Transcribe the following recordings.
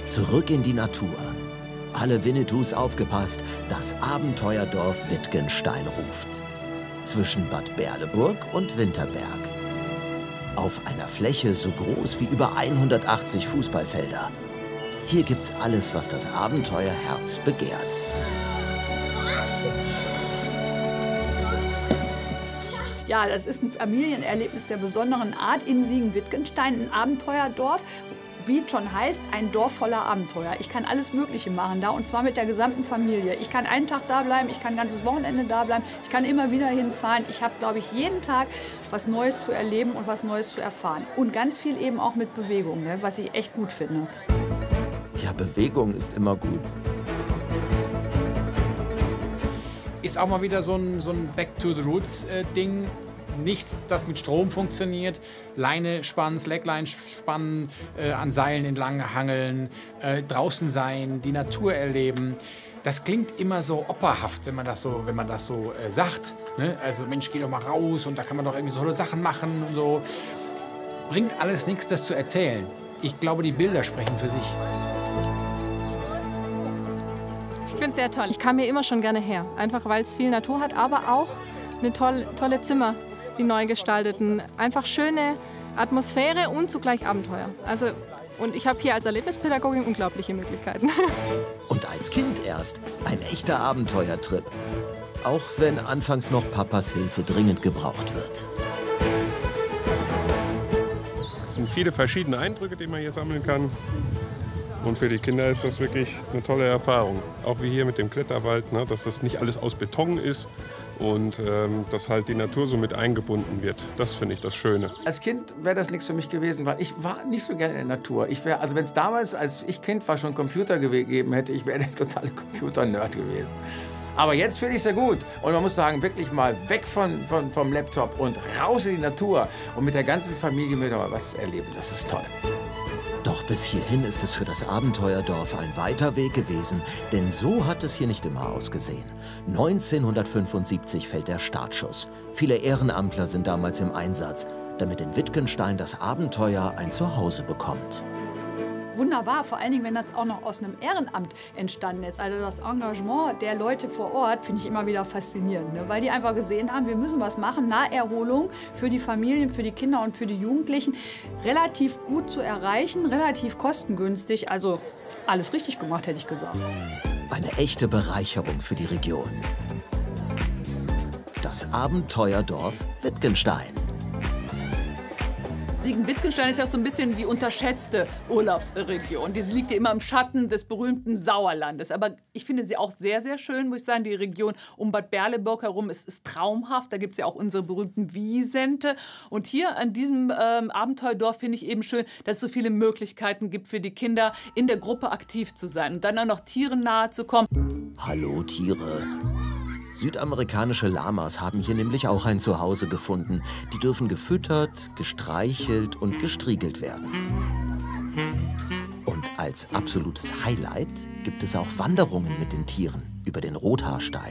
Zurück in die Natur. Alle Winnetous aufgepasst, das Abenteuerdorf Wittgenstein ruft. Zwischen Bad Berleburg und Winterberg. Auf einer Fläche so groß wie über 180 Fußballfelder. Hier gibt's alles, was das Abenteuerherz begehrt. Ja, das ist ein Familienerlebnis der besonderen Art in Siegen-Wittgenstein, ein Abenteuerdorf. Wie es schon heißt, ein Dorf voller Abenteuer. Ich kann alles Mögliche machen da, und zwar mit der gesamten Familie. Ich kann einen Tag da bleiben, ich kann ein ganzes Wochenende da bleiben, ich kann immer wieder hinfahren. Ich habe, glaube ich, jeden Tag was Neues zu erleben und was Neues zu erfahren. Und ganz viel eben auch mit Bewegung, ne, was ich echt gut finde. Ja, Bewegung ist immer gut. Ist auch mal wieder so ein Back-to-the-Roots-Ding. Nichts, das mit Strom funktioniert. Leine spannen, Slackline spannen, an Seilen entlang hangeln, draußen sein, die Natur erleben. Das klingt immer so opperhaft, wenn man das so sagt. Ne? Also Mensch, geh doch mal raus und da kann man doch irgendwie so tolle Sachen machen und so. Bringt alles nichts, das zu erzählen. Ich glaube, die Bilder sprechen für sich. Ich finde es sehr toll. Ich kam hier immer schon gerne her. Einfach weil es viel Natur hat, aber auch eine tolle Zimmer, die neu gestalteten. Einfach schöne Atmosphäre und zugleich Abenteuer. Und ich habe hier als Erlebnispädagogin unglaubliche Möglichkeiten. Und als Kind erst ein echter Abenteuertrip. Auch wenn anfangs noch Papas Hilfe dringend gebraucht wird. Es sind viele verschiedene Eindrücke, die man hier sammeln kann. Und für die Kinder ist das wirklich eine tolle Erfahrung. Auch wie hier mit dem Kletterwald, ne, dass das nicht alles aus Beton ist und dass halt die Natur so mit eingebunden wird. Das finde ich das Schöne. Als Kind wäre das nichts für mich gewesen, weil ich war nicht so gerne in der Natur. Also wenn es damals, als ich Kind war, schon Computer gegeben hätte, ich wäre der totale Computer-Nerd gewesen. Aber jetzt finde ich es sehr gut. Und man muss sagen, wirklich mal weg vom Laptop und raus in die Natur und mit der ganzen Familie mal was erleben. Das ist toll. Doch bis hierhin ist es für das Abenteuerdorf ein weiter Weg gewesen, denn so hat es hier nicht immer ausgesehen. 1975 fällt der Startschuss. Viele Ehrenamtler sind damals im Einsatz, damit in Wittgenstein das Abenteuer ein Zuhause bekommt. Wunderbar, vor allen Dingen, wenn das auch noch aus einem Ehrenamt entstanden ist. Also das Engagement der Leute vor Ort finde ich immer wieder faszinierend, ne? Weil die einfach gesehen haben, wir müssen was machen, Naherholung für die Familien, für die Kinder und für die Jugendlichen. Relativ gut zu erreichen, relativ kostengünstig, also alles richtig gemacht, hätte ich gesagt. Eine echte Bereicherung für die Region. Das Abenteuerdorf Wittgenstein. Siegen-Wittgenstein ist ja so ein bisschen die unterschätzte Urlaubsregion. Die liegt ja immer im Schatten des berühmten Sauerlandes. Aber ich finde sie auch sehr, sehr schön, muss ich sagen. Die Region um Bad Berleburg herum ist traumhaft. Da gibt es ja auch unsere berühmten Wiesente. Und hier an diesem Abenteuerdorf finde ich eben schön, dass es so viele Möglichkeiten gibt für die Kinder, in der Gruppe aktiv zu sein und dann auch noch Tieren nahe zu kommen. Hallo Tiere. Südamerikanische Lamas haben hier nämlich auch ein Zuhause gefunden. Die dürfen gefüttert, gestreichelt und gestriegelt werden. Und als absolutes Highlight gibt es auch Wanderungen mit den Tieren über den Rothaarsteig.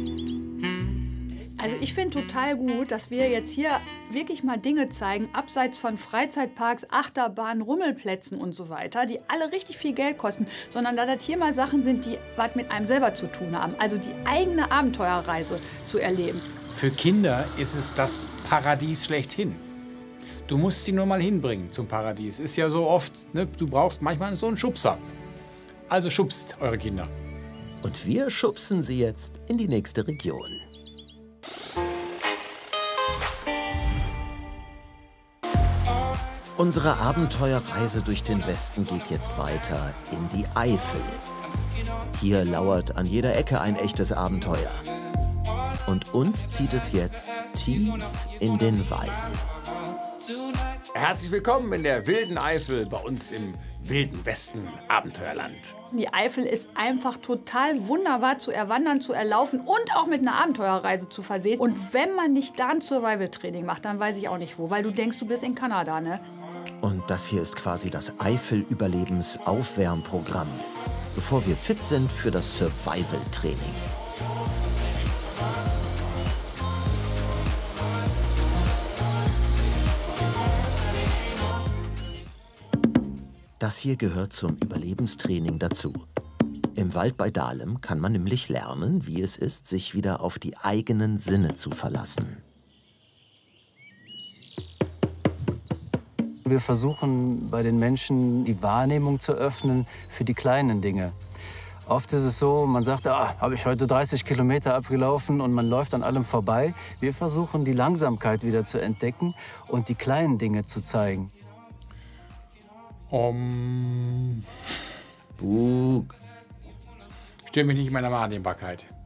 Also ich finde total gut, dass wir jetzt hier wirklich mal Dinge zeigen, abseits von Freizeitparks, Achterbahnen, Rummelplätzen und so weiter, die alle richtig viel Geld kosten, sondern dass das hier mal Sachen sind, die was mit einem selber zu tun haben. Also die eigene Abenteuerreise zu erleben. Für Kinder ist es das Paradies schlechthin. Du musst sie nur mal hinbringen zum Paradies. Ist ja so oft, ne? Du brauchst manchmal so einen Schubser. Also schubst eure Kinder. Und wir schubsen sie jetzt in die nächste Region. Unsere Abenteuerreise durch den Westen geht jetzt weiter in die Eifel. Hier lauert an jeder Ecke ein echtes Abenteuer. Und uns zieht es jetzt tief in den Wald. Herzlich willkommen in der wilden Eifel, bei uns im wilden Westen Abenteuerland. Die Eifel ist einfach total wunderbar zu erwandern, zu erlaufen und auch mit einer Abenteuerreise zu versehen. Und wenn man nicht da ein Survival-Training macht, dann weiß ich auch nicht wo, weil du denkst, du bist in Kanada, ne? Und das hier ist quasi das Eifel-Überlebens-Aufwärmprogramm, bevor wir fit sind für das Survival-Training. Das hier gehört zum Überlebenstraining dazu. Im Wald bei Dahlem kann man nämlich lernen, wie es ist, sich wieder auf die eigenen Sinne zu verlassen. Wir versuchen bei den Menschen die Wahrnehmung zu öffnen für die kleinen Dinge. Oft ist es so, man sagt, habe ich heute 30 Kilometer abgelaufen und man läuft an allem vorbei. Wir versuchen die Langsamkeit wieder zu entdecken und die kleinen Dinge zu zeigen. Bug. Stört mich nicht in meiner Wahrnehmbarkeit.